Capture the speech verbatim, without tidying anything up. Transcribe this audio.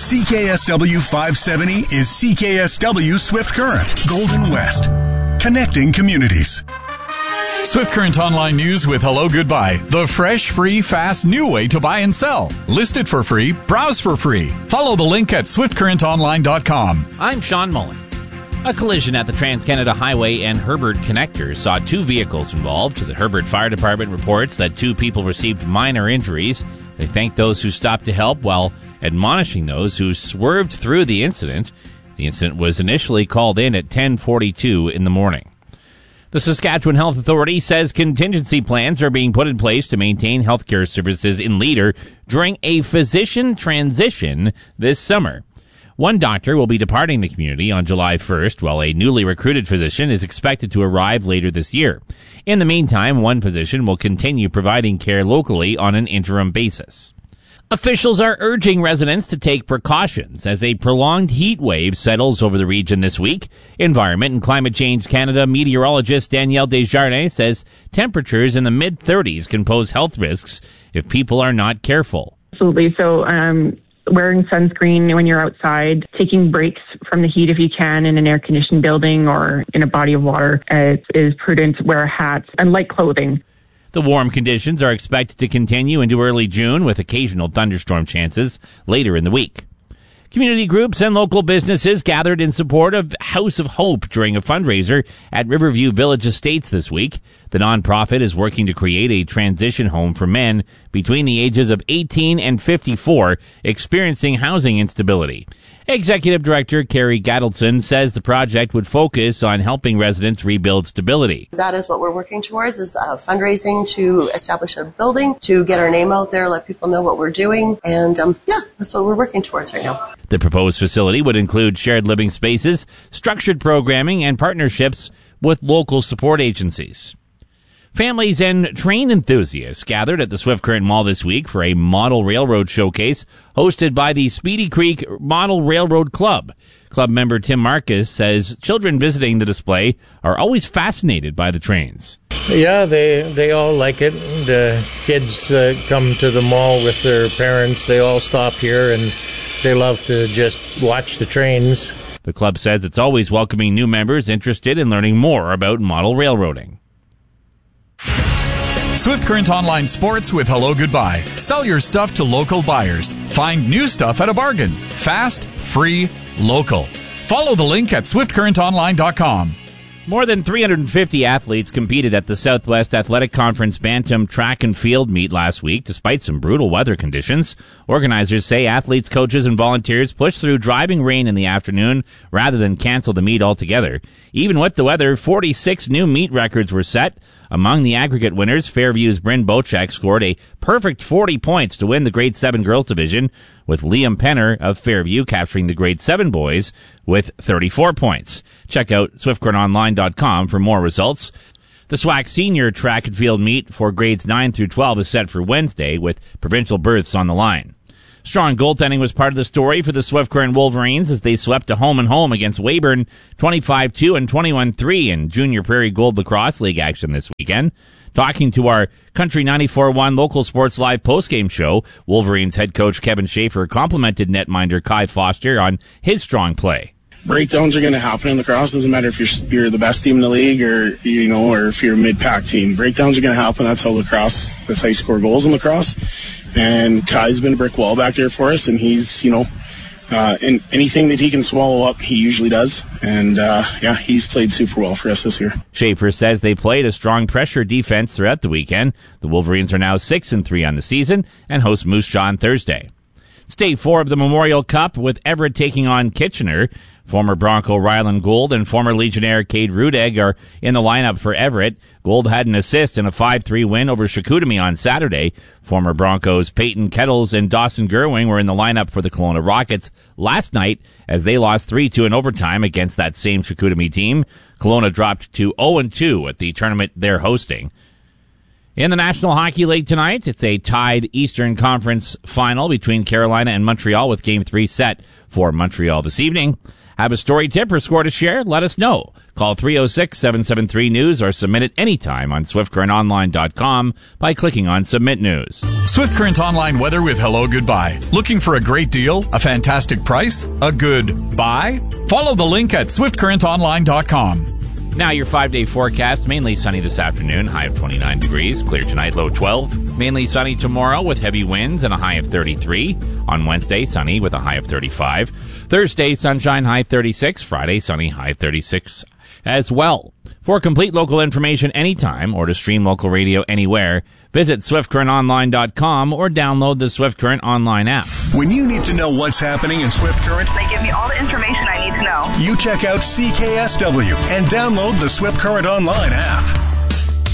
C K S W five seventy is C K S W Swift Current, Golden West. Connecting communities. Swift Current Online News with Hello Goodbye. The fresh, free, fast, new way to buy and sell. List it for free. Browse for free. Follow the link at swift current online dot com. I'm Sean Mullen. A collision at the Trans-Canada Highway and Herbert Connector saw two vehicles involved. The Herbert Fire Department reports that two people received minor injuries. They thank those who stopped to help while admonishing those who swerved through the incident. The incident was initially called in at ten forty-two in the morning. The Saskatchewan Health Authority says contingency plans are being put in place to maintain healthcare services in Leader during a physician transition this summer. One doctor will be departing the community on July first, while a newly recruited physician is expected to arrive later this year. In the meantime, one physician will continue providing care locally on an interim basis. Officials are urging residents to take precautions as a prolonged heat wave settles over the region this week. Environment and Climate Change Canada meteorologist Danielle Desjardins says temperatures in the mid thirties can pose health risks if people are not careful. Absolutely. So, um, wearing sunscreen when you're outside, taking breaks from the heat if you can in an air-conditioned building or in a body of water uh, is prudent. Wear hats and light clothing. The warm conditions are expected to continue into early June with occasional thunderstorm chances later in the week. Community groups and local businesses gathered in support of House of Hope during a fundraiser at Riverview Village Estates this week. The nonprofit is working to create a transition home for men between the ages of eighteen and fifty-four experiencing housing instability. Executive Director Carrie Gadelson says the project would focus on helping residents rebuild stability. That is what we're working towards, is uh, fundraising to establish a building, to get our name out there, let people know what we're doing. And um, yeah, that's what we're working towards right now. The proposed facility would include shared living spaces, structured programming, and partnerships with local support agencies. Families and train enthusiasts gathered at the Swift Current Mall this week for a model railroad showcase hosted by the Speedy Creek Model Railroad Club. Club member Tim Marcus says children visiting the display are always fascinated by the trains. Yeah, they they all like it. The kids uh, come to the mall with their parents. They all stop here and they love to just watch the trains. The club says it's always welcoming new members interested in learning more about model railroading. Swift Current Online Sports with Hello Goodbye. Sell your stuff to local buyers. Find new stuff at a bargain. Fast, free, local. Follow the link at swift current online dot com. More than three hundred fifty athletes competed at the Southwest Athletic Conference Bantam Track and Field meet last week, despite some brutal weather conditions. Organizers say athletes, coaches, and volunteers pushed through driving rain in the afternoon rather than cancel the meet altogether. Even with the weather, forty-six new meet records were set. Among the aggregate winners, Fairview's Bryn Bocek scored a perfect forty points to win the Grade seven girls division, with Liam Penner of Fairview capturing the Grade seven boys with thirty-four points. Check out swift current online dot com for more results. The S W A C Senior Track and Field meet for Grades nine through twelve is set for Wednesday, with provincial berths on the line. Strong goaltending was part of the story for the Swift Current Wolverines as they swept a home-and-home against Weyburn twenty-five two and twenty-one three in Junior Prairie Gold Lacrosse League action this weekend. Talking to our Country ninety-four point one Local Sports Live postgame show, Wolverines head coach Kevin Schaefer complimented netminder Kai Foster on his strong play. Breakdowns are going to happen in lacrosse. Doesn't matter if you're you're the best team in the league or you know, or if you're a mid-pack team. Breakdowns are going to happen. That's how lacrosse. That's how you score goals in lacrosse. And Kai's been a brick wall back there for us, and he's you know, uh, in anything that he can swallow up, he usually does. And uh, yeah, he's played super well for us this year. Schaefer says they played a strong pressure defense throughout the weekend. The Wolverines are now six and three on the season and host Moose Jaw on Thursday. It's day four of the Memorial Cup with Everett taking on Kitchener. Former Bronco Ryland Gould and former Legionnaire Cade Rudeg are in the lineup for Everett. Gould had an assist in a five three win over Chicoutimi on Saturday. Former Broncos Peyton Kettles and Dawson Gerwing were in the lineup for the Kelowna Rockets last night as they lost three two in overtime against that same Chicoutimi team. Kelowna dropped to oh and two at the tournament they're hosting. In the National Hockey League tonight, it's a tied Eastern Conference final between Carolina and Montreal with Game three set for Montreal this evening. Have a story, tip, or score to share? Let us know. Call three oh six, seven seven three, news or submit it anytime on swift current online dot com by clicking on Submit News. Swift Current Online weather with Hello Goodbye. Looking for a great deal? A fantastic price? A good buy? Follow the link at swift current online dot com. Now your five-day forecast, mainly sunny this afternoon, high of twenty-nine degrees. Clear tonight, low twelve. Mainly sunny tomorrow with heavy winds and a high of thirty-three. On Wednesday, sunny with a high of thirty-five. Thursday, sunshine, high thirty-six. Friday, sunny, high thirty-six as well. For complete local information anytime or to stream local radio anywhere, visit swift current online dot com or download the Swift Current Online app. When you need to know what's happening in Swift Current, they give me all the information I need to know. You check out C K S W and download the Swift Current Online app.